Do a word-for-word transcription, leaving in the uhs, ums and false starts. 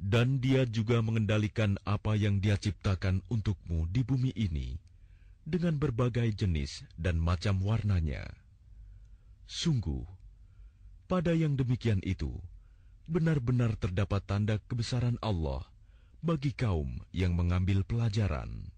Dan Dia juga mengendalikan apa yang Dia ciptakan untukmu di bumi ini dengan berbagai jenis dan macam warnanya. Sungguh, pada yang demikian itu, benar-benar terdapat tanda kebesaran Allah bagi kaum yang mengambil pelajaran.